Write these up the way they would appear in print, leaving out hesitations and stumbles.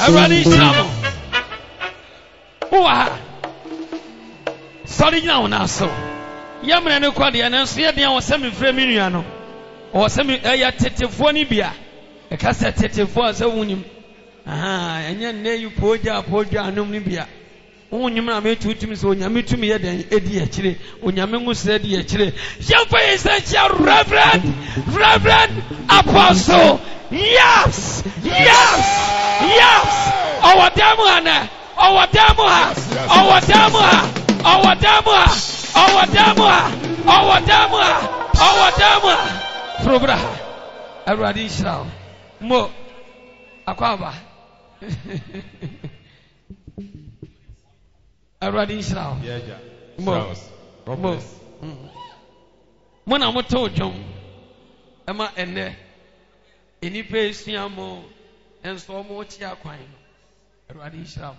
Everybody shout. Oha. Sorry now na so. Yamna no kwade ananso ye dia wo se me frɛ me nua no. Wo se me ya tetefo ni bia. E ka se tetefo se wunyim. Aha, enye nne yu poja anum ni bia. Wunyim na me tutum se onyame tumi ye den edi e kire. Onyame ngusre di e kire. Yemfa essential Reverend Apostle. Yes. Awadamu ana. Awadamu Probra. Everybody shout. Mo. Akwaba. Everybody shout. Yeah. Mo. Mo na mo to dwom. Ema ene. Enipa esuamo enso mo chi akwan no. Everybody shout.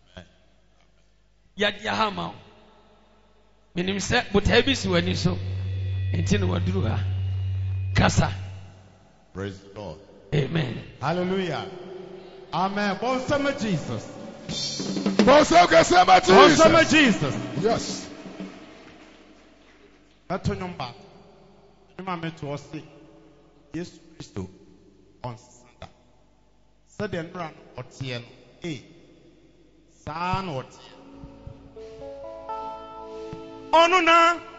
Ya hama. Minim se botabi si wani so. Enti no waduru ha. Kasa. Praise the Lord. Amen. Hallelujah. Amen. Bonsama Jesus. Bonsama Jesus. Yes. That's your number. Remember to us. Yes, Christo. On Sunday. So then run or tien. San or tien. Oh no.